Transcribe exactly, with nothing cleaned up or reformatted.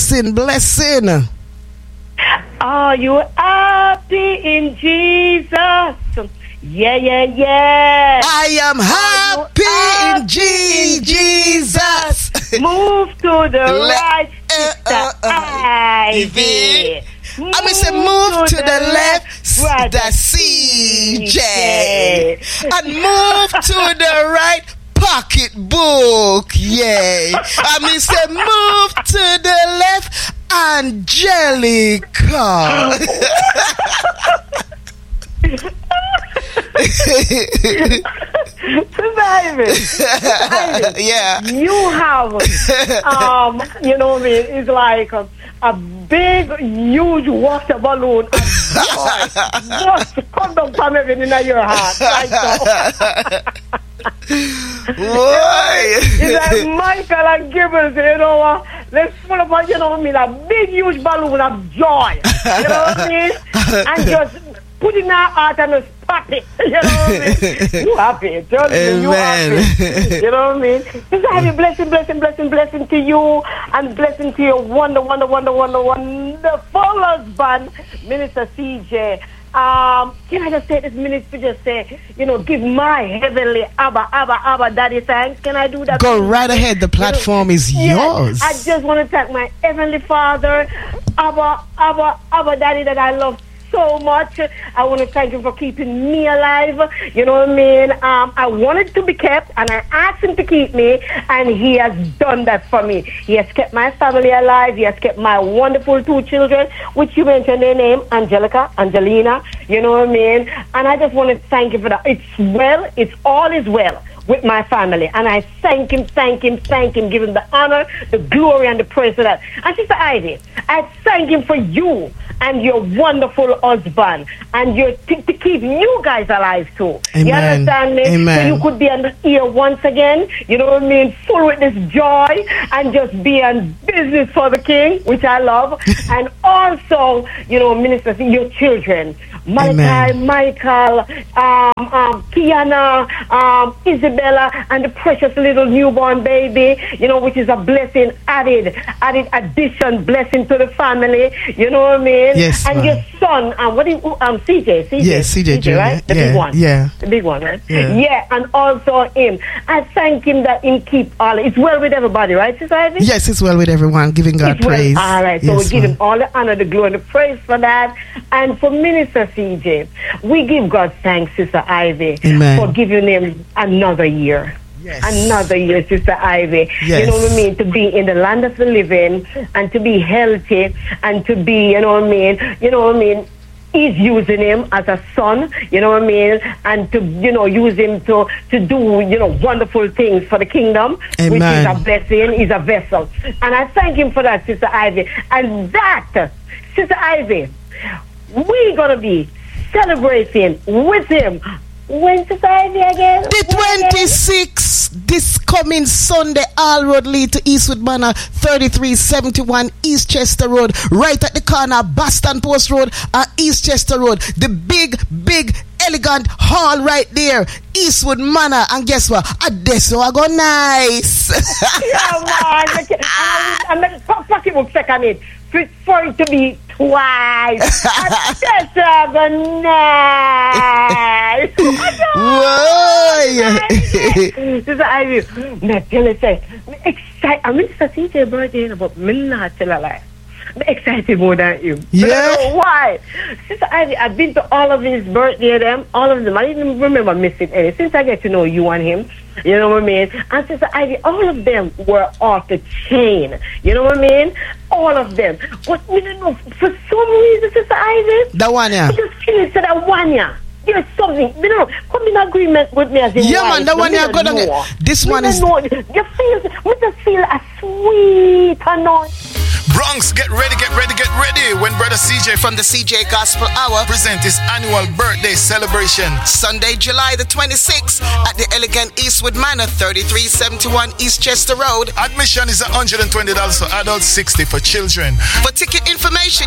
blessing, blessing. Are you happy in Jesus? Yeah, yeah, yeah. I am happy, happy in G- Jesus. Move to the Le- right, Sister uh, uh, uh, Ivy. I mean, say move to, to the, the left, left the C J. And move to the right, pocketbook. Yay. I mean, say move to the left, Angelica. Yeah. You have, um, you know what I mean? It's like a, a big, huge water balloon of joy just come down from heaven in your heart right now. It's like Michael and Gibbons, you know what? Let's full of, you know what I mean, a big, huge balloon of joy. You know what I mean? And just put it in our heart and just pop it. You know what I mean? You happy. Tell me you happy. You know what I mean? Just have a blessing, blessing, blessing, blessing to you and blessing to your wonder, wonder, wonder, wonder, wonderful husband, Minister C J. Um, can I just take this minute to just say, you know, give my heavenly Abba, Abba, Abba, Daddy thanks? Can I do that? Go right ahead. The platform you know, is yeah, yours. I just want to thank my heavenly Father, Abba, Abba, Abba, Daddy, that I love so much. I want to thank him for keeping me alive. You know what I mean? Um, I wanted to be kept, and I asked him to keep me, and he has done that for me. He has kept my family alive. He has kept my wonderful two children, which you mentioned their name, Angelica, Angelina. You know what I mean? And I just want to thank him for that. It's well. It's all is well with my family, and I thank him, thank him, thank him, give him the honor, the glory, and the praise for that. And Sister Ivy, I thank him for you and your wonderful husband, and your t- to keep you guys alive too. Amen. You understand me? Amen. So you could be on the ear once again, you know what I mean, full with this joy, and just be on business for the King, which I love. And also, you know, minister, your children, Malachi, Michael, um, um, Kiana, um, Isabella, and the precious little newborn baby, you know, which is a blessing, added, added addition, blessing to the family, you know what I mean? Yes, and man. your son, um, what do you, um, C J, C J, yes, C J, C J, right? The yeah, big one, yeah, the big one, right? Yeah. yeah, and also him. I thank him that him keep all. It's well with everybody, right, Sister Ivy? Yes, it's well with everyone. Giving God it's praise. Well. All right, so yes, we give man. him all the honor, the glory, and the praise for that. And for Minister C J, we give God thanks, Sister Ivy, Amen. for giving him another year. Yes. Another year, Sister Ivy. Yes. You know what I mean? To be in the land of the living and to be healthy and to be, you know what I mean? You know what I mean? He's using him as a son, you know what I mean? And to, you know, use him to, to do, you know, wonderful things for the kingdom, Amen. which is a blessing, is a vessel. And I thank him for that, Sister Ivy. And that, Sister Ivy, we're going to be celebrating with him. When Sister Ivy again? The twenty-sixth, this coming Sunday, all road lead to Eastwood Manor, thirty-three seventy-one East Chester Road, right at the corner of Boston Post Road and East Chester Road. The big, big, elegant hall right there, Eastwood Manor. And guess what? I guess I go nice. Yeah, man. I'm going to pocketbook second it for it to be twice. I guess I go nice. Whoa. Sister Ivy, I tell you, say, I'm excited. I'm Mister C J birthday, but I'm not tell a lie. I'm excited more than you. Yeah. But I don't know why. Sister Ivy, I've been to all of his birthday, them, all of them. I didn't remember missing any. Since I get to know you and him, you know what I mean? And Sister Ivy, all of them were off the chain. You know what I mean? All of them. But we don't know, for some reason, Sister Ivy, that one, yeah. I just feel it to that one, yeah. There's something, you know, come in agreement with me as in yeah, wife. man, that one you're gonna get. This one is. Know, you feel, we just feel a sweet anointing. Bronx, get ready, get ready, get ready when Brother C J from the C J Gospel Hour present his annual birthday celebration. Sunday, July the twenty-sixth at the elegant Eastwood Manor, thirty-three seventy-one East Chester Road. Admission is one hundred twenty dollars for adults, sixty dollars for children. For ticket information,